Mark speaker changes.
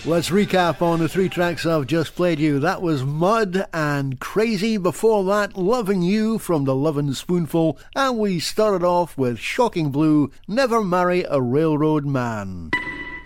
Speaker 1: Let's recap on the three tracks I've just played you. That was Mud and Crazy. Before that, Loving You from the Lovin' Spoonful. And we started off with Shocking Blue, Never Marry a Railroad Man.